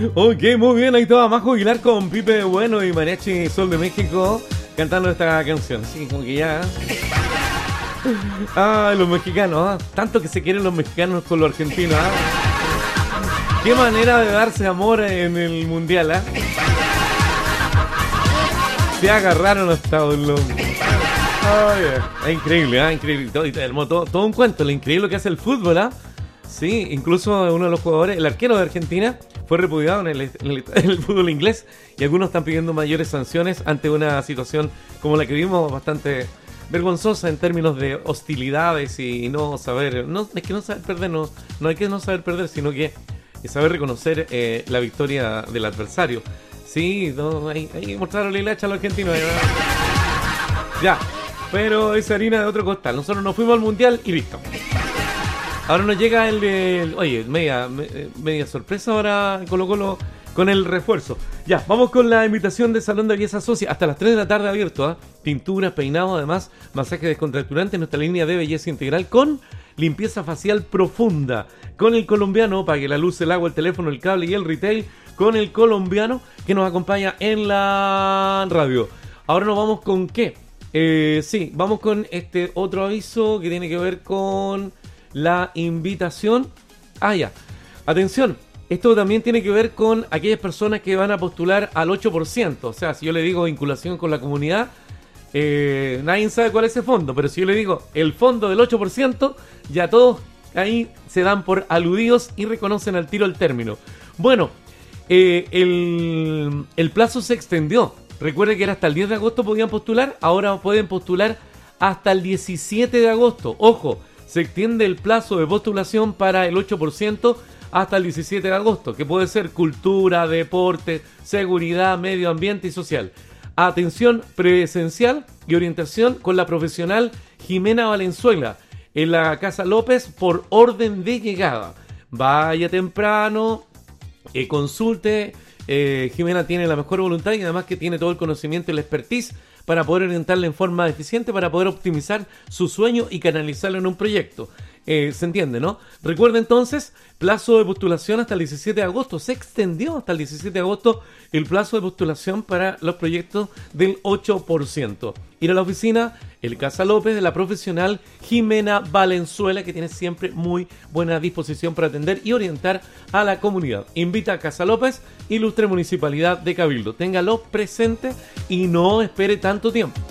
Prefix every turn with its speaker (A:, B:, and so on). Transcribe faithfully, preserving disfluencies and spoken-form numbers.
A: Ok, muy bien, ahí estaba Majo Aguilar con Pipe Bueno y Mariachi Sol de México cantando esta canción. Sí, como que ya. Ah, los mexicanos, ¿ah? Tanto que se quieren los mexicanos con los argentinos, ¿ah? Qué manera de darse amor en el mundial, ¿ah? Se agarraron hasta los. Oh, yeah. Es increíble, ¿ah? Increíble. Todo, todo, todo un cuento, lo increíble que hace el fútbol, ¿ah? Sí, incluso uno de los jugadores, el arquero de Argentina, fue repudiado en el, en, el, en el fútbol inglés y algunos están pidiendo mayores sanciones ante una situación como la que vimos, bastante vergonzosa en términos de hostilidades y no saber, no es que no saber perder, no, no hay que no saber perder, sino que saber reconocer eh, la victoria del adversario. Sí, no, hay, hay que mostrarle la hilacha a los argentinos. Ya, pero es harina de otro costal. Nosotros nos fuimos al mundial y listo. Ahora nos llega el de... Oye, media, media sorpresa ahora Colo Colo con el refuerzo. Ya, vamos con la invitación de Salón de Belleza Socia. Hasta las tres de la tarde abierto, ¿eh? Pintura, peinado, además, masaje descontracturante en nuestra línea de belleza integral con limpieza facial profunda. Con el colombiano, pague la luz, el agua, el teléfono, el cable y el retail. Con el colombiano que nos acompaña en la radio. Ahora nos vamos con ¿qué? Eh, sí, vamos con este otro aviso que tiene que ver con... la invitación. Ah, ya. Atención, esto también tiene que ver con aquellas personas que van a postular al ocho por ciento. O sea, si yo le digo vinculación con la comunidad, eh, nadie sabe cuál es ese fondo. Pero si yo le digo el fondo del ocho por ciento, ya todos ahí se dan por aludidos y reconocen al tiro el término. Bueno, eh, el, el plazo se extendió. Recuerde que era hasta el diez de agosto podían postular. Ahora pueden postular hasta el diecisiete de agosto. Ojo. Se extiende el plazo de postulación para el ocho por ciento hasta el diecisiete de agosto, que puede ser cultura, deporte, seguridad, medio ambiente y social. Atención presencial y orientación con la profesional Jimena Valenzuela en la Casa López por orden de llegada. Vaya temprano, eh, consulte. Eh, Jimena tiene la mejor voluntad y además que tiene todo el conocimiento y la expertise para poder orientarle en forma eficiente, para poder optimizar su sueño y canalizarlo en un proyecto. Eh, ¿Se entiende, no? Recuerda entonces, plazo de postulación hasta el diecisiete de agosto. Se extendió hasta el diecisiete de agosto el plazo de postulación para los proyectos del ocho por ciento. Ir a la oficina, el Casa López, de la profesional Jimena Valenzuela, que tiene siempre muy buena disposición para atender y orientar a la comunidad. Invita a Casa López, Ilustre Municipalidad de Cabildo. Téngalo presente y no espere tanto tiempo.